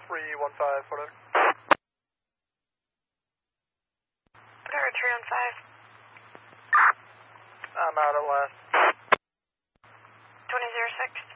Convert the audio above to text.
315, whatever. Whatever, 315. I'm out at last. 2006.